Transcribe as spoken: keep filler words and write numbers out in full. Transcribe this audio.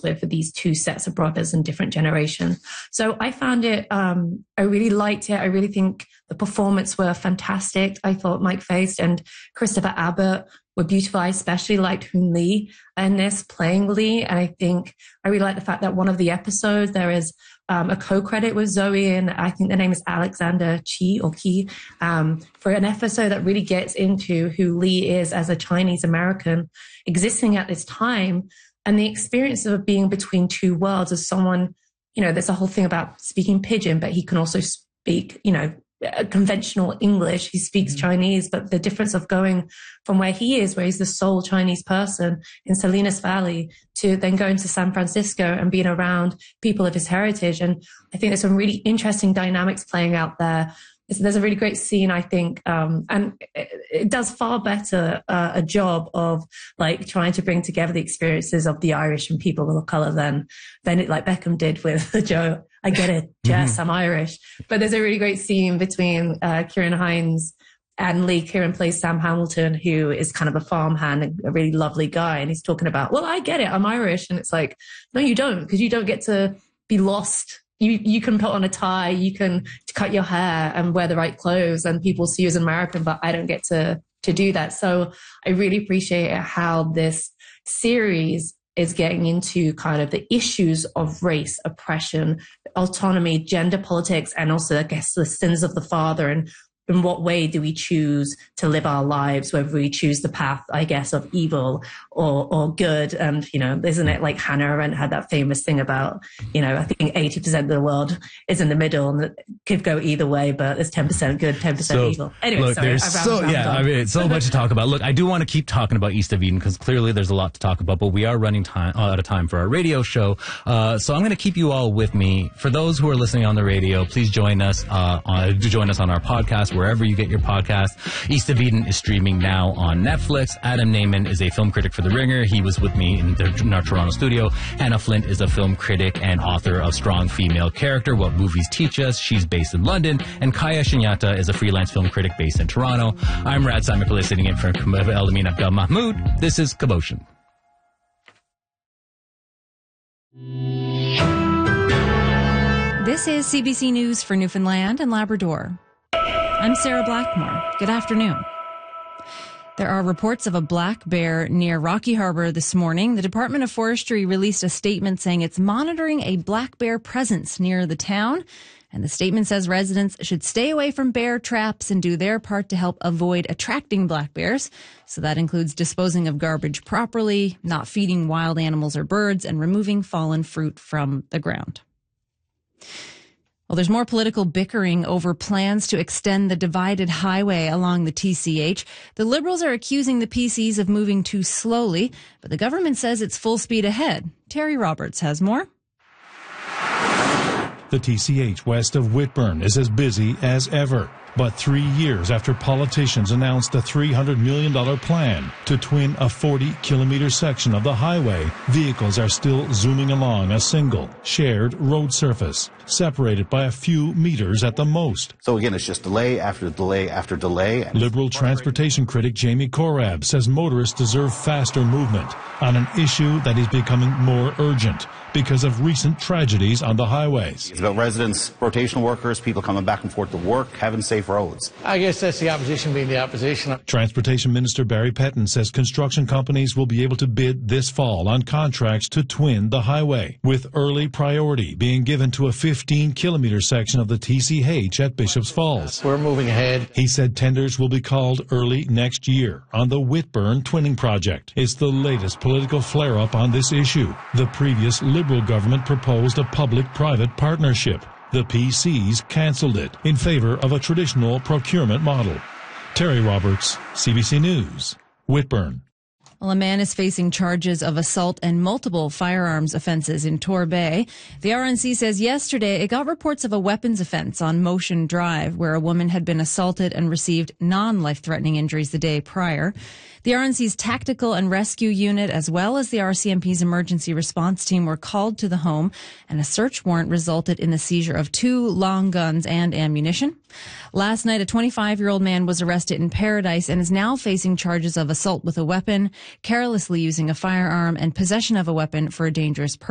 with for these two sets of brothers and different generations. So I found it, um, I really liked it. I really think the performance were fantastic. I thought Mike Faist and Christopher Abbott were beautiful. I especially liked Hoon Lee in this, playing Lee. And I think I really like the fact that one of the episodes, there is um, a co-credit with Zoe, and I think the name is Alexander Chi or Ki, um, for an episode that really gets into who Lee is as a Chinese American existing at this time, and the experience of being between two worlds as someone, you know, there's a whole thing about speaking pidgin, but he can also speak, you know, conventional English. He speaks mm-hmm. Chinese, but the difference of going from where he is, where he's the sole Chinese person in Salinas Valley, to then going to San Francisco and being around people of his heritage. And I think there's some really interesting dynamics playing out there. There's a really great scene, I think, um, and it, it does far better uh, a job of like trying to bring together the experiences of the Irish and people of color than than it like Beckham did with Joe. I get it, Jess, mm-hmm. I'm Irish. But there's a really great scene between uh, Kieran Hines and Lee. Kieran plays Sam Hamilton, who is kind of a farmhand, a really lovely guy, and he's talking about, well, I get it, I'm Irish, and it's like, no, you don't, because you don't get to be lost. You you can put on a tie, you can cut your hair and wear the right clothes, and people see you as an American, but I don't get to to do that. So I really appreciate how this series is getting into kind of the issues of race, oppression, autonomy, gender politics, and also, I guess, the sins of the father, and in what way do we choose to live our lives, whether we choose the path, I guess, of evil or or good. And, you know, isn't it like Hannah Arendt had that famous thing about, you know, I think eighty percent of the world is in the middle and it could go either way, but there's ten percent good, ten percent so, evil. Anyway, look, sorry. There's so, yeah, I mean, so much to talk about. Look, I do want to keep talking about East of Eden because clearly there's a lot to talk about, but we are running time uh, out of time for our radio show. Uh, so I'm going to keep you all with me. For those who are listening on the radio, please join us, uh, on, join us on our podcast, wherever you get your podcast. East of Eden is streaming now on Netflix. Adam Naiman is a film critic for The Ringer. He was with me in, the, in our Toronto studio. Hannah Flint is a film critic and author of Strong Female Character, What Movies Teach Us. She's based in London. And Kaya Shinyata is a freelance film critic based in Toronto. I'm Rad Simon sitting in for Elamin Abdel Mahmoud. This is Kaboshan. This is C B C News for Newfoundland and Labrador. I'm Sarah Blackmore. Good afternoon. There are reports of a black bear near Rocky Harbour this morning. The Department of Forestry released a statement saying it's monitoring a black bear presence near the town. And the statement says residents should stay away from bear traps and do their part to help avoid attracting black bears. So that includes disposing of garbage properly, not feeding wild animals or birds, and removing fallen fruit from the ground. Well, there's more political bickering over plans to extend the divided highway along the T C H. The Liberals are accusing the P Cs of moving too slowly, but the government says it's full speed ahead. Terry Roberts has more. The T C H west of Whitburn is as busy as ever. But three years after politicians announced a three hundred million dollars plan to twin a forty kilometer section of the highway, vehicles are still zooming along a single, shared road surface, separated by a few meters at the most. So again, it's just delay after delay after delay. Liberal transportation critic Jamie Korab says motorists deserve faster movement on an issue that is becoming more urgent because of recent tragedies on the highways. It's about residents, rotational workers, people coming back and forth to work, having safe roads. I guess that's the opposition being the opposition. Transportation Minister Barry Pettin says construction companies will be able to bid this fall on contracts to twin the highway, with early priority being given to a fifteen kilometer section of the T C H at Bishops Falls. We're moving ahead. He said tenders will be called early next year on the Whitburn Twinning Project. It's the latest political flare-up on this issue. The previous Liberal government proposed a public-private partnership. The P Cs cancelled it in favor of a traditional procurement model. Terry Roberts, C B C News, Whitburn. Well, a man is facing charges of assault and multiple firearms offenses in Torbay. The R N C says yesterday it got reports of a weapons offense on Motion Drive, where a woman had been assaulted and received non-life-threatening injuries the day prior. The R N C's tactical and rescue unit, as well as the R C M P's emergency response team, were called to the home, and a search warrant resulted in the seizure of two long guns and ammunition. Last night, a twenty-five-year-old man was arrested in Paradise and is now facing charges of assault with a weapon, carelessly using a firearm, and possession of a weapon for a dangerous purpose.